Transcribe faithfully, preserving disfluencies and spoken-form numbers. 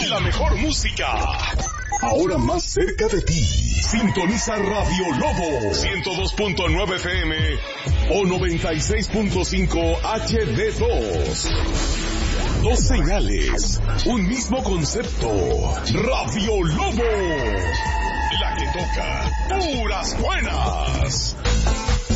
y la mejor música. Ahora más cerca de ti. Sintoniza Radio Lobo ciento dos punto nueve F M o noventa y seis punto cinco H D dos. Dos señales, un mismo concepto. Radio Lobo, la que toca puras buenas.